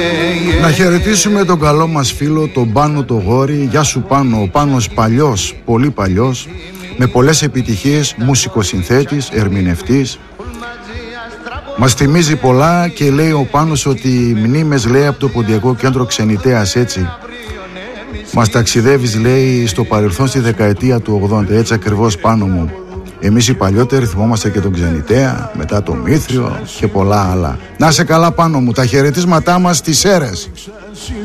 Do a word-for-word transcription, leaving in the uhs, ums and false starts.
Να χαιρετήσουμε τον καλό μας φίλο, τον Πάνο το Γόρι. Γεια σου Πάνο, ο Πάνος παλιός, πολύ παλιός, με πολλές επιτυχίες, μουσικοσυνθέτης, ερμηνευτής. Μας θυμίζει πολλά και λέει ο Πάνος ότι μνήμες, λέει, από το Ποντιακό Κέντρο Ξενιτέας, έτσι. Μας ταξιδεύεις, λέει, στο παρελθόν στη δεκαετία του ογδόντα, έτσι ακριβώς Πάνο μου. Εμείς οι παλιότεροι θυμόμαστε και τον Ξενιτέα, μετά το Μήθριο και πολλά άλλα. Να σε καλά Πάνο μου, τα χαιρετίσματά μας στις Σέρρες.